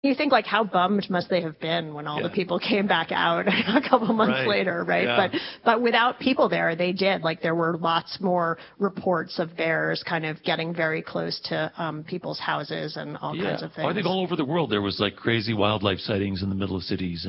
You think, like, how bummed must they have been when all the people came back out a couple months later, right? Yeah. But without people there, they did. Like, there were lots more reports of bears kind of getting very close to people's houses and all kinds of things. I think all over the world there was like crazy wildlife sightings in the middle of cities,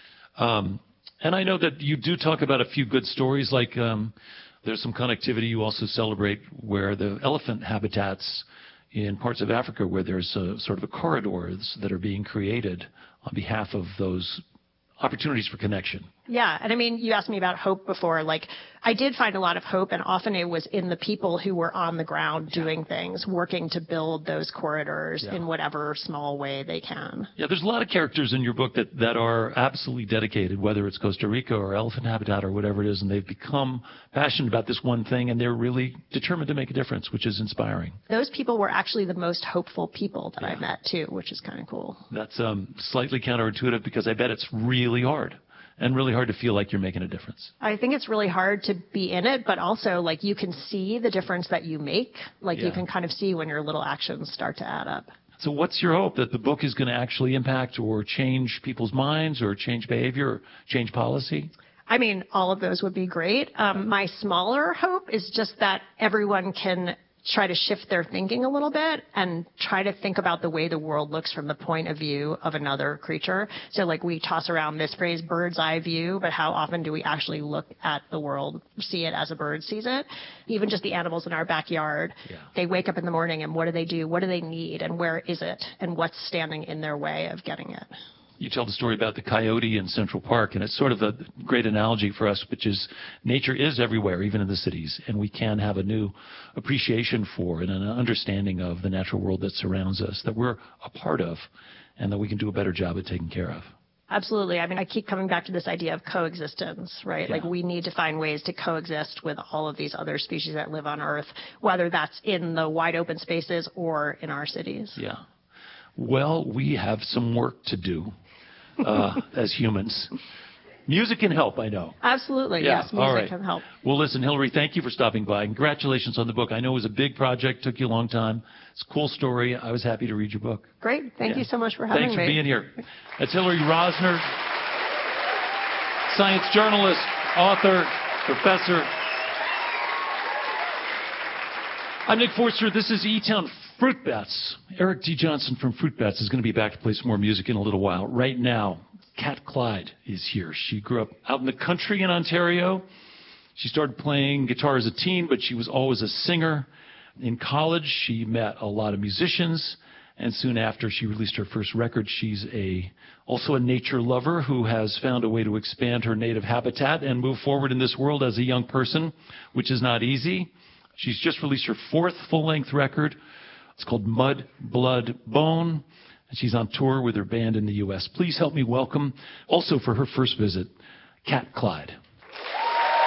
and I know that you do talk about a few good stories. Like there's some connectivity you also celebrate where the elephant habitats in parts of Africa where there's a sort of a corridors that are being created on behalf of those opportunities for connection. Yeah. And I mean, you asked me about hope before. Like, I did find a lot of hope, and often it was in the people who were on the ground doing things, working to build those corridors in whatever small way they can. Yeah, there's a lot of characters in your book that are absolutely dedicated, whether it's Costa Rica or elephant habitat or whatever it is, and they've become passionate about this one thing, and they're really determined to make a difference, which is inspiring. Those people were actually the most hopeful people that I met, too, which is kind of cool. That's slightly counterintuitive because I bet it's really hard. And really hard to feel like you're making a difference. I think it's really hard to be in it, but also, like, you can see the difference that you make. Like, you can kind of see when your little actions start to add up. So what's your hope? That the book is going to actually impact or change people's minds or change behavior or change policy? I mean, all of those would be great. My smaller hope is just that everyone can try to shift their thinking a little bit and try to think about the way the world looks from the point of view of another creature. So, like, we toss around this phrase, bird's eye view, but how often do we actually look at the world, see it as a bird sees it? Even just the animals in our backyard, they wake up in the morning and what do? What do they need? And where is it? And what's standing in their way of getting it? You tell the story about the coyote in Central Park, and it's sort of a great analogy for us, which is nature is everywhere, even in the cities, and we can have a new appreciation for and an understanding of the natural world that surrounds us, that we're a part of, and that we can do a better job at taking care of. Absolutely. I mean, I keep coming back to this idea of coexistence, right? Like, we need to find ways to coexist with all of these other species that live on Earth, whether that's in the wide open spaces or in our cities. Yeah. Well, we have some work to do. As humans. Music can help, I know. Absolutely, yes, music can help. Well, listen, Hillary, thank you for stopping by. Congratulations on the book. I know it was a big project, took you a long time. It's a cool story. I was happy to read your book. Great. Thank you so much for having me. Thanks for being here. That's Hillary Rosner, science journalist, author, professor. I'm Nick Forster. This is E-Town Fruit Bats. Eric D. Johnson from Fruit Bats is going to be back to play some more music in a little while. Right now, Kat Clyde is here. She grew up out in the country in Ontario. She started playing guitar as a teen, but she was always a singer. In college, she met a lot of musicians, and soon after she released her first record, she's also a nature lover who has found a way to expand her native habitat and move forward in this world as a young person, which is not easy. She's just released her fourth full-length record. It's called Mud, Blood, Bone, and she's on tour with her band in the U.S. Please help me welcome, also for her first visit, Kat Clyde.